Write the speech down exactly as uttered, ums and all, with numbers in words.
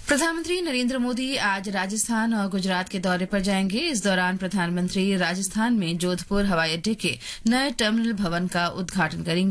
प्रधानमंत्री नरेंद्र मोदी आज राजस्थान और गुजरात के दौरे पर जाएंगे। इस दौरान प्रधानमंत्री राजस्थान में जोधपुर हवाई अड्डे के नए टर्मिनल भवन का उद्घाटन करेंगे।